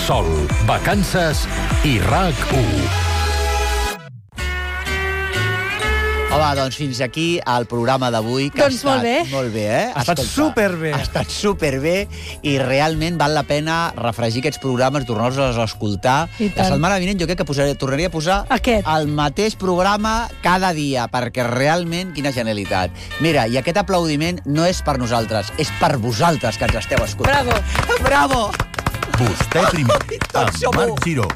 Sol, vacances i RAC1. Home, doncs fins aquí el programa d'avui. Doncs molt bé. Molt bé, eh? Ha estat superbé. Ha estat superbé i realment val la pena refregir aquests programes, tornar-los a escoltar. La setmana vinent jo crec que tornaria a posar el mateix programa cada dia, perquè realment quina genialitat. Mira, i aquest aplaudiment no és per nosaltres, és per vosaltres que ens esteu escoltant. Bravo! Bravo! Vostè primer, amb Marc Giró.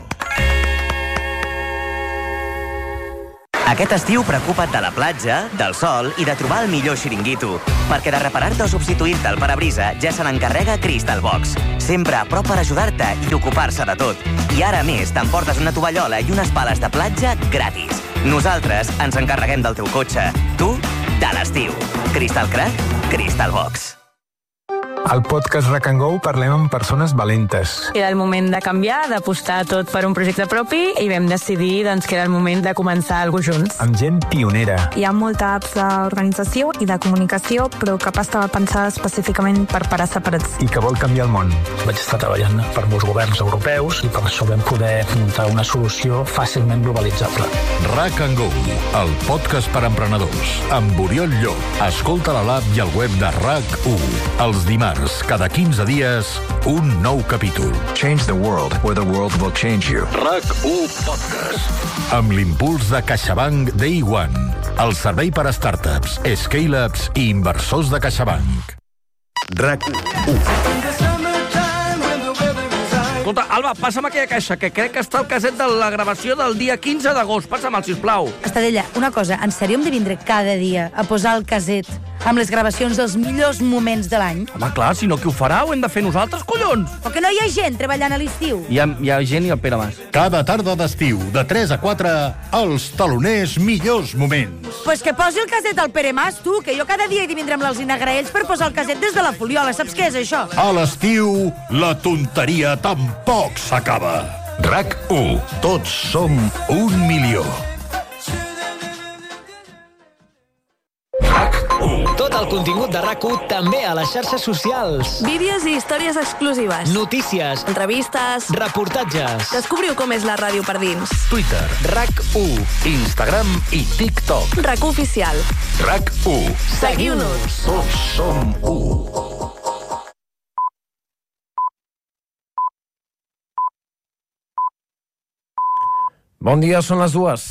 Aquest estiu preocupa't de la platja, del sol i de trobar el millor xiringuito. Perquè de reparar-te o substituir-te el parabrisa ja se n'encarrega Crystal Box. Sempre a prop per ajudar-te i ocupar-se de tot. I ara més, t'emportes una tovallola i unes pales de platja gratis. Nosaltres ens encarreguem del teu cotxe. Tu, de l'estiu. Crystal Crack, Crystal Box. Al podcast RAC & Go parlem amb persones valentes. Era el moment de canviar, d'apostar tot per un projecte propi i vam decidir que era el moment de començar alguna cosa junts. Amb gent pionera. Hi ha molta apps d'organització i de comunicació, però cap estava pensada específicament per parar separats. I que vol canviar el món. Vaig estar treballant per molts governs europeus i per això vam poder muntar una solució fàcilment globalitzable. RAC & Go, el podcast per emprenedors. Amb Oriol Llop. Escolta a l'app i al web de RAC1. Els dimarts, cada 15 dies, un nou capítol. Change the world, or the world will change you. RAC1 Podcast. Amb l'impuls de CaixaBank Day One. El servei per a startups, scale-ups i inversors de CaixaBank. RAC1. Escolta, Alba, passa'm aquella caixa, que crec que està el caset de la gravació del dia 15 d'agost. Passa'm-el, sisplau. Estadella, una cosa, en sèrio hem de vindre cada dia a posar el caset amb les gravacions dels millors moments de l'any? Home, clar, si no, qui ho farà? Ho hem de fer nosaltres, collons! Però que no hi ha gent treballant a l'estiu. Hi ha gent i el Pere Mas. Cada tarda d'estiu, de 3 a 4, els taloners millors moments. Pues que posi el caset al Pere Mas, tu, que jo cada dia he de vindre amb l'Alzina Graells per posar el caset des de la Foliola. Saps què és això? A l'estiu, la tonteria tampoc s'acaba. RAC1. Tots som 1 milió. Tot el contingut de RAC1 també a les xarxes socials. Vídeos i històries exclusives. Notícies. Entrevistes. Reportatges. Descobriu com és la ràdio per dins. Twitter. RAC1. Instagram i TikTok. RAC1 Oficial. RAC1. Seguiu-nos. Tots som 1. Bon dia, són les 2.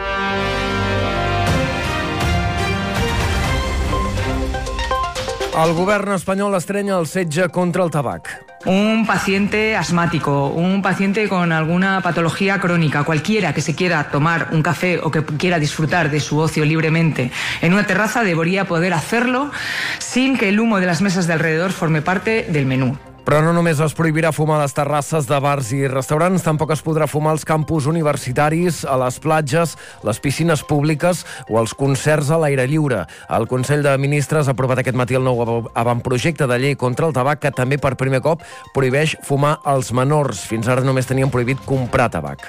El govern espanyol estrenya el setge contra el tabac. Un paciente asmático, un paciente con alguna patología crónica, cualquiera que se quiera tomar un café o que quiera disfrutar de su ocio libremente en una terraza debería poder hacerlo sin que el humo de las mesas de alrededor forme parte del menú. Però no només es prohibirà fumar a les terrasses de bars i restaurants, tampoc es podrà fumar als campus universitaris, a les platges, les piscines públiques o als concerts a l'aire lliure. El Consell de Ministres ha aprovat aquest matí el nou avantprojecte de llei contra el tabac que també per primer cop prohibeix fumar als menors. Fins ara només tenien prohibit comprar tabac.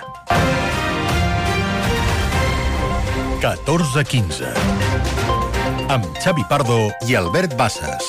14:15. Amb Xavi Pardo i Albert Bassas.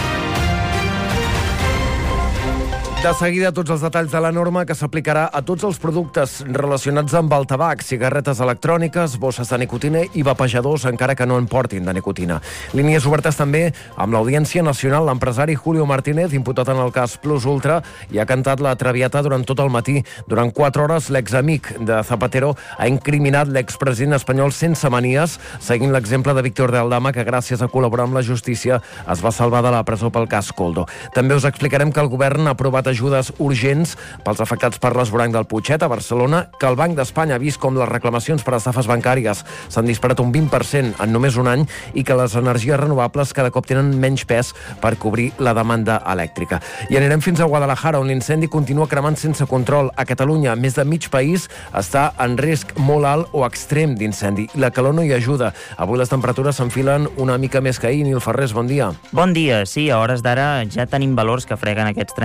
De seguida, tots els detalls de la norma que s'aplicarà a tots els productes relacionats amb el tabac, cigarretes electròniques, bosses de nicotina i vapejadors, encara que no en portin de nicotina. Línies obertes també amb l'Audiència Nacional. L'empresari Julio Martínez, imputat en el cas Plus Ultra, i ha cantat la Traviata durant tot el matí. Durant 4 hores, l'examic de Zapatero ha incriminat l'expresident espanyol sense manies, seguint l'exemple de Víctor de Aldama, que gràcies a col·laborar amb la justícia es va salvar de la presó pel cas Koldo. També us explicarem que el govern ha aprovat ajudes urgents pels afectats per l'esvoranc del Putxet a Barcelona, que el Banc d'Espanya ha vist com les reclamacions per estafes bancàries s'han disparat un 20% en només un any i que les energies renovables cada cop tenen menys pes per cobrir la demanda elèctrica. I anirem fins a Guadalajara, on l'incendi continua cremant sense control. A Catalunya, més de mig país està en risc molt alt o extrem d'incendi. La calor no hi ajuda. Avui les temperatures s'enfilen una mica més que ahir. Nil Ferrés, bon dia. Bon dia. Sí, a hores d'ara ja tenim valors que freguen aquests 34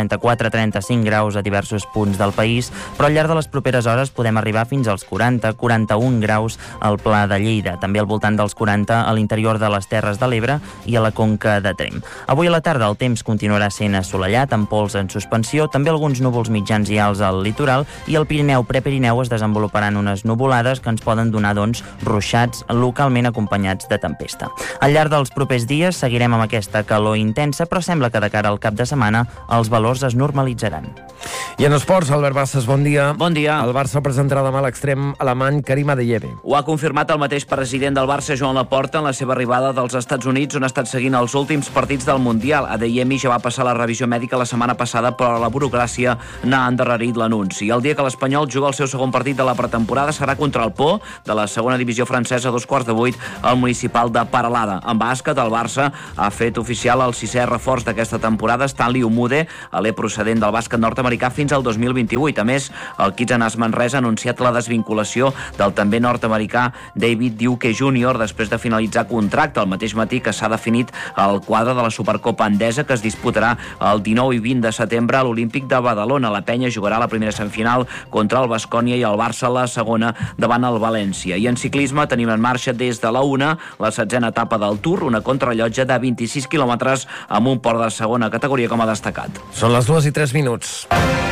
30-35 graus a diversos punts del país, però al llarg de les properes hores podem arribar fins als 40-41 graus al Pla de Lleida, també al voltant dels 40 a l'interior de les Terres de l'Ebre i a la Conca de Tremp. Avui a la tarda el temps continuarà sent assolellat, amb pols en suspensió, també alguns núvols mitjans i alts al litoral, i al Pirineu, Prepirineu, es desenvoluparan unes nuvolades que ens poden donar, doncs, ruixats localment acompanyats de tempesta. Al llarg dels propers dies seguirem amb aquesta calor intensa, però sembla que de cara al cap de setmana els valors es normalitzaran. I en esports, Albert Bassas, bon dia. Bon dia. El Barça presentarà demà l'extrem alemany Karim Adeyemi. Ho ha confirmat el mateix president del Barça, Joan Laporta, en la seva arribada dels Estats Units, on ha estat seguint els últims partits del Mundial. Adeyemi ja va passar la revisió mèdica la setmana passada, però la burocràcia n'ha endarrerit l'anunci. El dia que l'Espanyol juga el seu segon partit de la pretemporada serà contra el Pau, de la segona divisió francesa, a 7:15 al municipal de Paralada. En bàsquet, el Barça ha fet oficial el 6è reforç d'aquesta temporada, Stanley Umude, alè procedent del bàsquet nord-americà fins al 2028. A més, el Kitsanas Manresa ha anunciat la desvinculació del també nord-americà David Duke Jr. després de finalitzar contracte. El mateix matí que s'ha definit el quadre de la Supercopa Endesa, que es disputarà el 19 i 20 de setembre a l'Olímpic de Badalona. La Penya jugarà la primera semifinal contra el Baskonia i el Barça la segona davant el València. I en ciclisme tenim en marxa des de la 1 la 16a etapa del Tour, una contrarellotge de 26 quilòmetres amb un port de segona categoria com a destacat. Són les 2:03.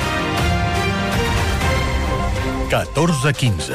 14:15.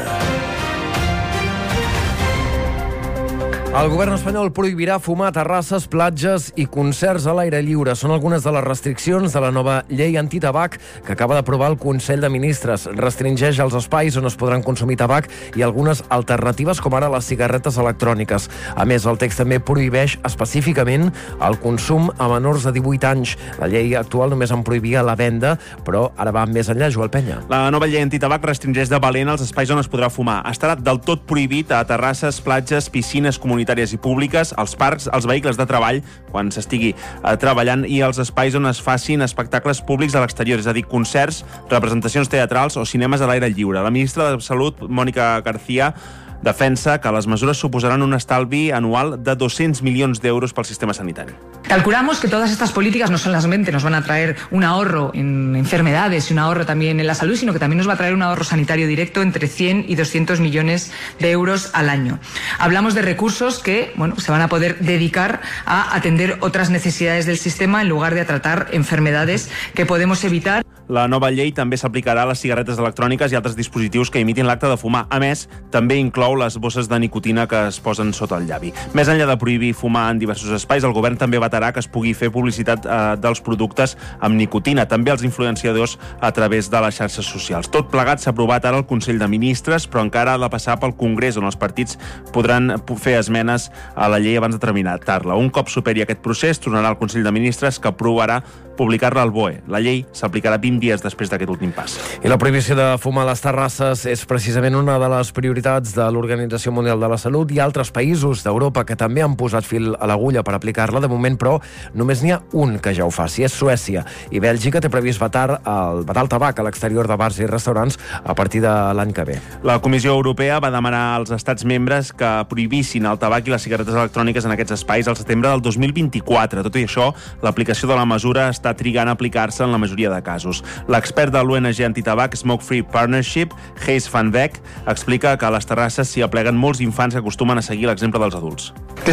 El govern espanyol prohibirà fumar a terrasses, platges i concerts a l'aire lliure. Són algunes de les restriccions de la nova llei antitabac que acaba d'aprovar el Consell de Ministres. Restringeix els espais on es podran consumir tabac i algunes alternatives, com ara les cigarretes electròniques. A més, el text també prohibeix específicament el consum a menors de 18 anys. La llei actual només en prohibia la venda, però ara va més enllà, Joel Penya. La nova llei antitabac restringeix de valent els espais on es podrà fumar. Estarà del tot prohibit a terrasses, platges, piscines comunitàries i públiques, als parcs, als vehicles de treball, quan s'estigui treballant, i als espais on es facin espectacles públics a l'exterior, és a dir, concerts, representacions teatrals o cinemes a l'aire lliure. La ministra de Salut, Mónica García, defensa que les mesures suposaran un estalvi anual de 200 milions d'euros pel sistema sanitari. Calculamos que todas estas políticas no solamente nos van a traer un ahorro en enfermedades y un ahorro también en la salud, sino que también nos va a traer un ahorro sanitario directo entre 100 y 200 millones de euros al año. Hablamos de recursos que, se van a poder dedicar a atender otras necesidades del sistema en lugar de a tratar enfermedades que podemos evitar. La nova llei també s'aplicarà a les cigarretes electròniques i altres dispositius que imitin l'acte de fumar. A més, també inclou les bosses de nicotina que es posen sota el llavi. Més enllà de prohibir fumar en diversos espais, el govern també vetarà que es pugui fer publicitat dels productes amb nicotina, també els influenciadors a través de les xarxes socials. Tot plegat s'ha aprovat ara al Consell de Ministres, però encara ha de passar pel Congrés, on els partits podran fer esmenes a la llei abans de tramitar-la. Un cop superi aquest procés, tornarà al Consell de Ministres, que aprovarà publicar-la al BOE. La llei s'aplicarà 20 dies després d'aquest últim pas. I la prohibició de fumar a les terrasses és precisament una de les prioritats de l'Organització Mundial de la Salut i altres països d'Europa que també han posat fil a l'agulla per aplicar-la. De moment, però, només n'hi ha un que ja ho faci, és Suècia. I Bèlgica té previst vetar el tabac a l'exterior de bars i restaurants a partir de l'any que ve. La Comissió Europea va demanar als estats membres que prohibissin el tabac i les cigarretes electròniques en aquests espais al setembre del 2024. Tot i això, l'aplicació de la mesura està trigant a aplicar-se en la majoria de casos. L'expert de l'ONG antitabac Smoke Free Partnership, Gijs van Beek, explica que a les terrasses s'hi apleguen molts infants que acostumen a seguir l'exemple dels adults.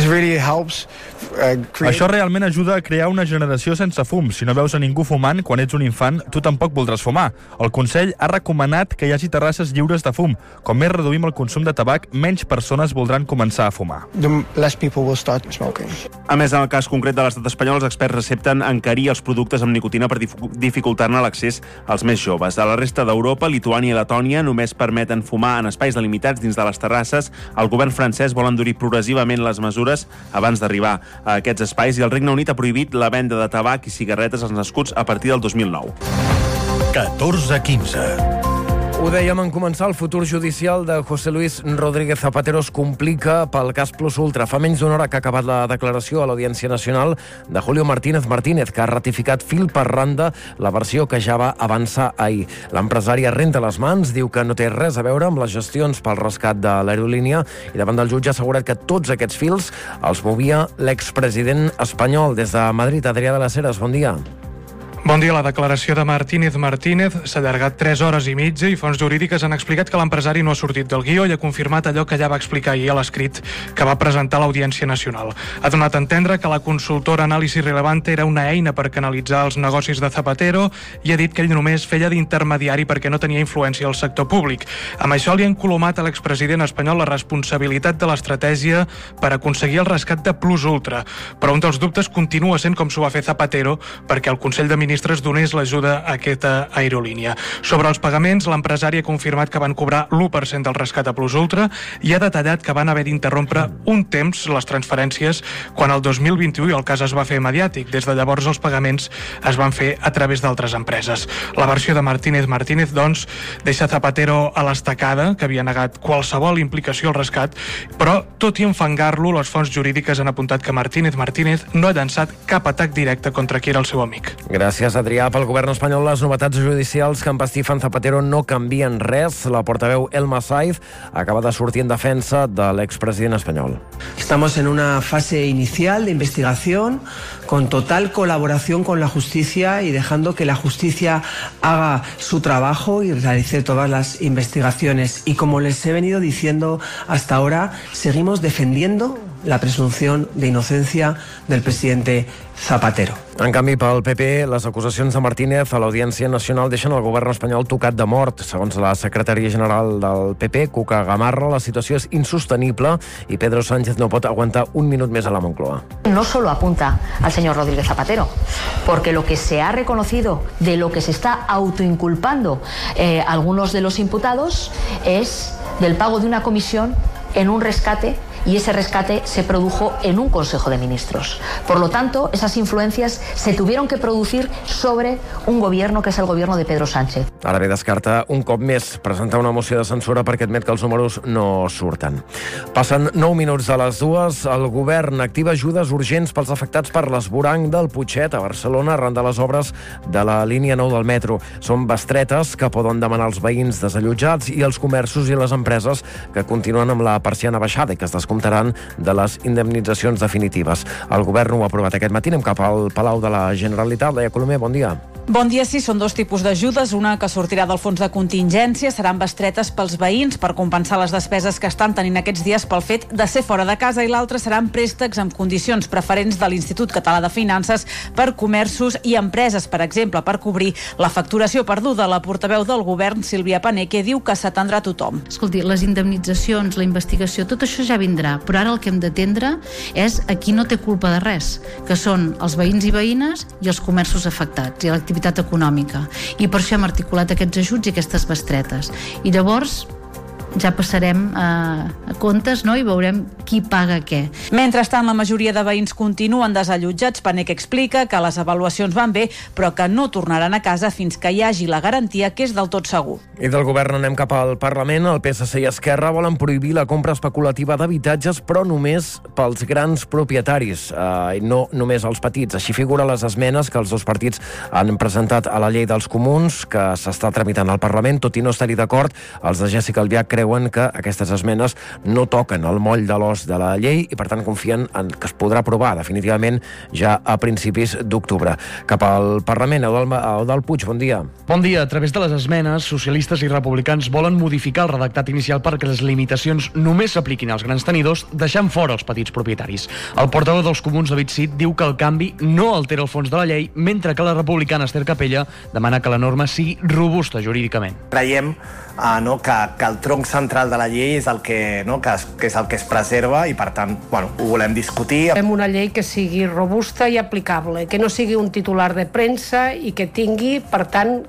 Això realment ajuda a crear una generació sense fum. Si no veus a ningú fumant quan ets un infant, tu tampoc voldràs fumar. El Consell ha recomanat que hi hagi terrasses lliures de fum. Com més reduïm el consum de tabac, menys persones voldran començar a fumar. A més, en el cas concret de l'estat espanyol, els experts recepten encarir els productes amb nicotina per dificultar-ne l'accés als més joves. A la resta d'Europa, Lituània i Letònia només permeten fumar en espais delimitats dins de les terrasses. El govern francès vol endurir progressivament les mesures abans d'arribar a aquests espais i el Regne Unit ha prohibit la venda de tabac i cigarretes als nascuts a partir del 2009. 14:15. Ho dèiem en començar, el futur judicial de José Luis Rodríguez Zapatero es complica pel cas Plus Ultra. Fa menys d'una hora que ha acabat la declaració a l'Audiència Nacional de Julio Martínez, que ha ratificat fil per randa la versió que ja va avançar ahir. L'empresari es renta les mans, diu que no té res a veure amb les gestions pel rescat de l'aerolínia i davant del jutge ha assegurat que tots aquests fils els movia l'expresident espanyol. Des de Madrid, Adrià de las Heras, bon dia. Bon dia. La declaració de Martínez s'ha allargat 3 hores i mitja i fonts jurídiques han explicat que l'empresari no ha sortit del guió i ha confirmat allò que ja va explicar ahir a l'escrit que va presentar a l'Audiència Nacional. Ha donat a entendre que la consultora Anàlisi Relevante era una eina per canalitzar els negocis de Zapatero i ha dit que ell només feia d'intermediari perquè no tenia influència al sector públic. Amb això li han colomat a l'expresident espanyol la responsabilitat de l'estratègia per aconseguir el rescat de Plus Ultra. Però un dels dubtes continua sent com s'ho va fer Zapatero perquè el Consell de Ministres donés l'ajuda a aquesta aerolínia. Sobre els pagaments, l'empresari ha confirmat que van cobrar l'1% del rescat a Plus Ultra i ha detallat que van haver d'interrompre un temps les transferències quan el 2021 el cas es va fer mediàtic. Des de llavors els pagaments es van fer a través d'altres empreses. La versió de Martínez, doncs, deixa Zapatero a l'estacada, que havia negat qualsevol implicació al rescat, però, tot i enfangar-lo, les fonts jurídiques han apuntat que Martínez no ha llançat cap atac directe contra qui era el seu amic. Gràcies, Adrià. Pel govern espanyol, les novetats judicials que empastifen Zapatero no canvien res. La portaveu Elma Saiz acaba de sortir en defensa de l'expresident espanyol. Estamos en una fase inicial de investigación con total colaboración con la justicia y dejando que la justicia haga su trabajo y realice todas las investigaciones. Y como les he venido diciendo hasta ahora, seguimos defendiendo la presunción de inocencia del presidente Zapatero. En canvi, pel PP, les acusacions de Martínez a l'Audiència Nacional deixen el govern espanyol tocat de mort. Segons la secretària general del PP, Cuca Gamarra, la situació és insostenible i Pedro Sánchez no pot aguantar un minut més a la Moncloa. No solo apunta al señor Rodríguez Zapatero, porque lo que se ha reconocido de lo que se está autoinculpando algunos de los imputados es del pago de una comisión en un rescate, y ese rescate se produjo en un Consejo de Ministros. Por lo tanto, esas influencias se tuvieron que producir sobre un gobierno que és el gobierno de Pedro Sánchez. Ara bé, descarta un cop més presentar una moció de censura perquè admet que els números no surten. Passen 9 minuts de les 2. El govern activa ajudes urgents pels afectats per l'esvoranc del Putxet a Barcelona arran de les obres de la línia 9 del metro. Són bestretes que poden demanar els veïns desallotjats i els comerços i les empreses que continuen amb la persiana baixada i que es descomptaran de les indemnitzacions definitives. El govern ho ha aprovat aquest matí. Anem cap al Palau de la Generalitat. Laia Colomer, bon dia. Bon dia, sí, són 2 tipus d'ajudes. Una que sortirà del fons de contingència, seran bestretes pels veïns per compensar les despeses que estan tenint aquests dies pel fet de ser fora de casa, i l'altra seran préstecs amb condicions preferents de l'Institut Català de Finances per comerços i empreses, per exemple, per cobrir la facturació perduda. La portaveu del govern, Sílvia Paneque, diu que s'atendrà a tothom. Escolti, les indemnitzacions, la investigació, tot això ja vindrà, però ara el que hem d'atendre és a qui no té culpa de res, que són els veïns i veïnes i els comerços afectats i l'activitat econòmica, i per això hem articulat aquests ajuts i aquestes bestretes, i llavors ja passarem a comptes, no? I veurem qui paga què. Mentrestant, la majoria de veïns continuen desallotjats. Paneque explica que les avaluacions van bé, però que no tornaran a casa fins que hi hagi la garantia que és del tot segur. I del govern anem cap al Parlament. El PSC i Esquerra volen prohibir la compra especulativa d'habitatges, però només pels grans propietaris, no només els petits. Així figura les esmenes que els dos partits han presentat a la llei dels comuns, que s'està tramitant al Parlament. Tot i no estar-hi d'acord, els de Jessica Albiach creuen que aquestes esmenes no toquen el moll de l'os de la llei i, per tant, confien en que es podrà aprovar definitivament ja a principis d'octubre. Cap al Parlament, Eudald Puig, bon dia. Bon dia. A través de les esmenes, socialistes i republicans volen modificar el redactat inicial perquè les limitacions només s'apliquin als grans tenidors, deixant fora els petits propietaris. El portaveu dels comuns, David Cid, diu que el canvi no altera el fons de la llei, mentre que la republicana Esther Capella demana que la norma sigui robusta jurídicament. Creiem que el tronc central de la llei és el que és el que es preserva i, per tant, ho volem discutir. Fem una llei que sigui robusta i aplicable, que no sigui un titular de premsa i que tingui, per tant,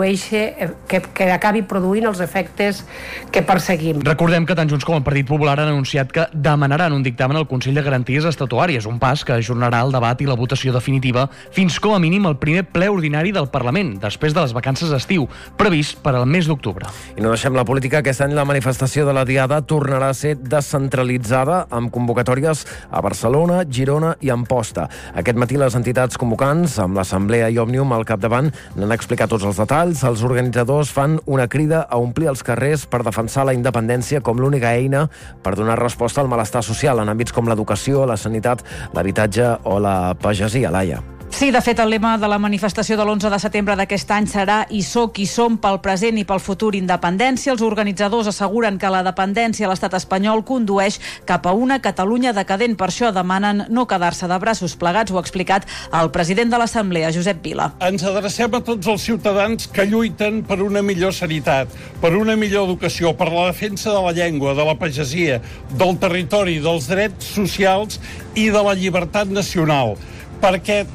que acabi produint els efectes que perseguim. Recordem que tant Junts com el Partit Popular han anunciat que demanaran un dictamen al Consell de Garanties Estatutàries, un pas que ajornarà el debat i la votació definitiva fins com a mínim el primer ple ordinari del Parlament, després de les vacances d'estiu, previst per al mes d'octubre. I no deixem la política. Aquest any la manifestació de la Diada tornarà a ser descentralitzada amb convocatòries a Barcelona, Girona i Amposta. Aquest matí les entitats convocants, amb l'Assemblea i Òmnium al capdavant, n'han explicat tots els detalls. Els organitzadors fan una crida a omplir els carrers per defensar la independència com l'única eina per donar resposta al malestar social en àmbits com l'educació, la sanitat, l'habitatge o la pagesia. Laia. Sí, de fet, el lema de la manifestació de l'11 de setembre d'aquest any serà "Hi soc, hi som, pel present i pel futur independència". Els organitzadors asseguren que la dependència a l'estat espanyol condueix cap a una Catalunya decadent. Per això demanen no quedar-se de braços plegats. Ho ha explicat el president de l'Assemblea, Josep Vila. Ens adrecem a tots els ciutadans que lluiten per una millor sanitat, per una millor educació, per la defensa de la llengua, de la pagesia, del territori, dels drets socials i de la llibertat nacional. Perquè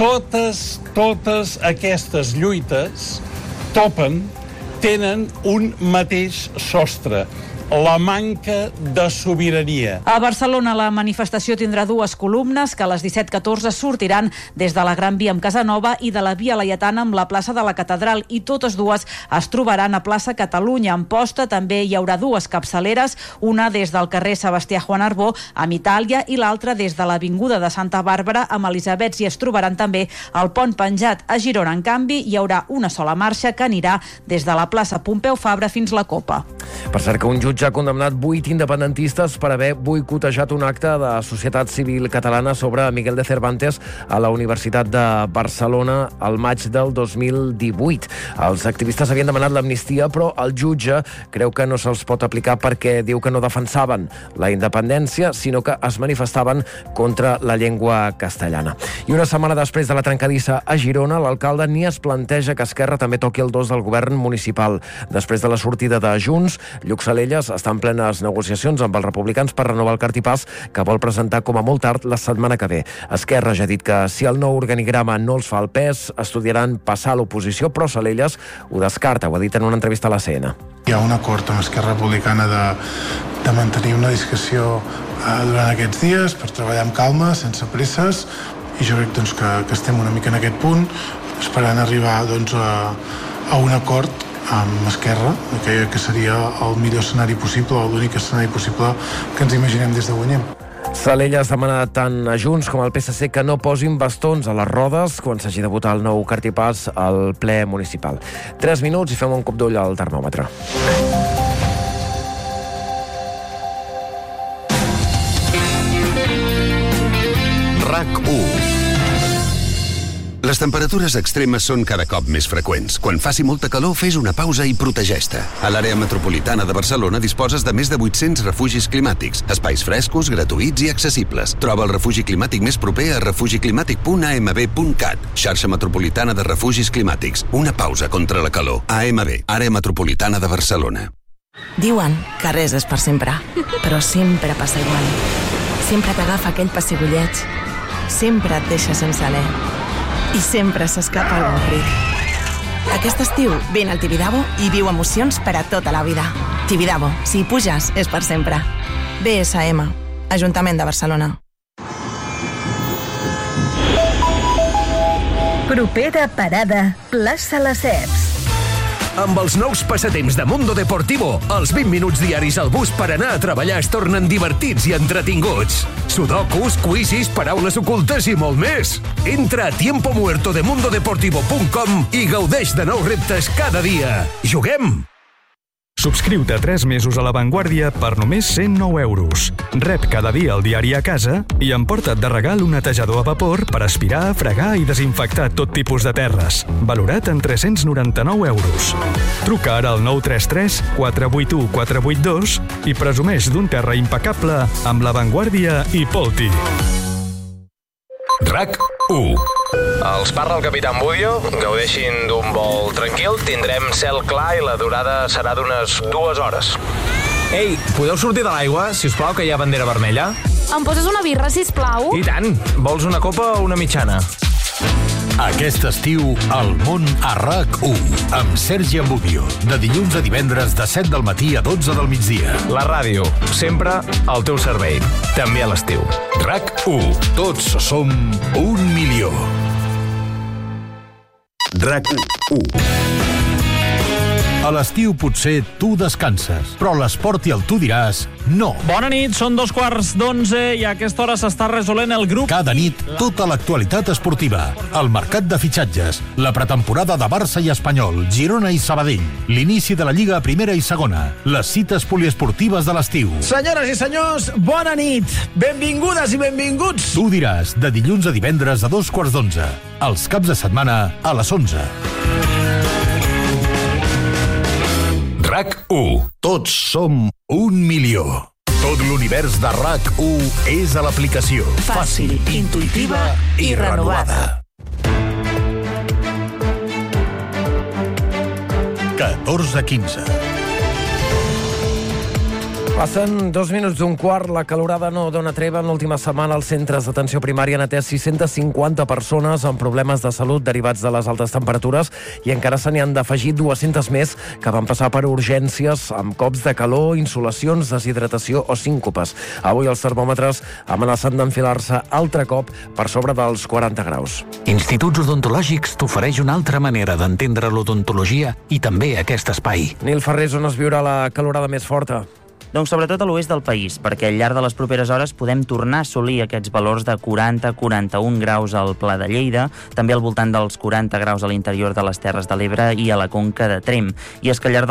totes aquestes lluites tenen un mateix sostre: la manca de sobirania. A Barcelona la manifestació tindrà dues columnes que a les 17:14 sortiran des de la Gran Via amb Casanova i de la Via Laietana amb la plaça de la Catedral, i totes dues es trobaran a plaça Catalunya. En posta també hi haurà dues capçaleres, una des del carrer Sebastià Juan Arbó amb Itàlia i l'altra des de l'avinguda de Santa Bàrbara amb Elisabets, i es trobaran també al Pont Penjat. A Girona, en canvi, hi haurà una sola marxa que anirà des de la plaça Pompeu Fabra fins la Copa. Per cert, que un jutge ha condemnat 8 independentistes per haver boicotejat un acte de Societat Civil Catalana sobre Miguel de Cervantes a la Universitat de Barcelona al maig del 2018. Els activistes havien demanat l'amnistia, però el jutge creu que no se'ls pot aplicar perquè diu que no defensaven la independència, sinó que es manifestaven contra la llengua castellana. I una setmana després de la trencadissa a Girona, l'alcalde ni es planteja que Esquerra també toqui el dos del govern municipal. Després de la sortida de Junts, Lluc Salelles està en plenes negociacions amb els republicans per renovar el cartipàs, que vol presentar com a molt tard la setmana que ve. Esquerra ja ha dit que si el nou organigrama no els fa el pes, estudiaran passar a l'oposició, però Salelles ho descarta, ho ha dit en una entrevista a la CN. Hi ha un acord amb Esquerra Republicana de mantenir una discussió durant aquests dies per treballar amb calma, sense presses, i jo crec doncs, que estem una mica en aquest punt, esperant arribar doncs, a un acord amb Esquerra, que seria el millor escenari possible, l'únic escenari possible que ens imaginem des de Guanyem. Salelles demana tant a Junts com al PSC que no posin bastons a les rodes quan s'hagi de votar el nou cartipàs al ple municipal. 3 minuts i fem un cop d'ull al termòmetre. RAC1. Les temperatures extremes són cada cop més freqüents. Quan faci molta calor, fes una pausa i protegeix-te. A l'àrea metropolitana de Barcelona disposes de més de 800 refugis climàtics, espais frescos, gratuïts i accessibles. Troba el refugi climàtic més proper a refugiclimàtic.amb.cat. Xarxa metropolitana de refugis climàtics. Una pausa contra la calor. AMB, àrea metropolitana de Barcelona. Diuen que res és per sempre, però sempre passa igual. Sempre t'agafa aquell pessigolleig. Sempre et deixa sense alè. I sempre s'escapa algun crit. Aquest estiu, vine al Tibidabo i viu emocions per a tota la vida. Tibidabo, si hi puges, és per sempre. BSM, Ajuntament de Barcelona. Propera parada, plaça Lesseps. Amb els nous passatemps de Mundo Deportivo, els 20 minuts diaris al bus per anar a treballar es tornen divertits i entretinguts. Sudokus, quizzes, paraules ocultes i molt més. Entra a tiempomuertodemundodeportivo.com i gaudeix de nous reptes cada dia. Juguem! Subscriu-te 3 mesos a La Vanguardia per només 109 euros. Rep cada dia el diari a casa i emporta't de regal un netejador a vapor per aspirar, fregar i desinfectar tot tipus de terres. Valorat en 399 euros. Truca ara al 933 481 482 i presumeix d'un terra impecable amb La Vanguardia i Polti. RAC1. Els parla el capità Budio. Gaudeixin d'un vol tranquil. Tindrem cel clar i la durada serà d'unes 2 hores. Ei, podeu sortir de l'aigua, si us plau, que hi ha bandera vermella? Em poses una birra, sisplau? I tant. Vols una copa o una mitjana? Aquest estiu, El món a RAC1, amb Sergi Ambudio, de dilluns a divendres de 7 del matí a 12 del migdia. La ràdio, sempre al teu servei, també a l'estiu. RAC1, tots som 1 milió. RAC1. A l'estiu potser tu descanses, però l'esport i el tu diràs no. Bona nit, són 2:15 i a aquesta hora s'està resolent el grup. Cada nit, tota l'actualitat esportiva, el mercat de fitxatges, la pretemporada de Barça i Espanyol, Girona i Sabadell, l'inici de la Lliga a primera i segona, les cites poliesportives de l'estiu. Senyores i senyors, bona nit. Benvingudes i benvinguts. Tu diràs, de dilluns a divendres a 2:15. Els caps de setmana a les 11. RAC1. Tots som 1 milió. Tot l'univers de RAC1 és a l'aplicació. Fàcil, intuïtiva i renovada. 14:15. Passen 2 minuts d'un quart, la calorada no dona treva. En l'última setmana els centres d'atenció primària han atès 650 persones amb problemes de salut derivats de les altes temperatures i encara se n'hi han d'afegir 200 més que van passar per urgències amb cops de calor, insolacions, deshidratació o síncopes. Avui els termòmetres amenacen d'enfilar-se altre cop per sobre dels 40 graus. Instituts Odontològics t'ofereix una altra manera d'entendre l'odontologia i també aquest espai. Nil Ferrés, on es viurà la calorada més forta? Doncs sobretot a l'oest del país, perquè al llarg de les properes hores podem tornar a assolir aquests valors de 40-41 graus al Pla de Lleida, també al voltant dels 40 graus a l'interior de les Terres de l'Ebre i a la Conca de Tremp. I és que al llarg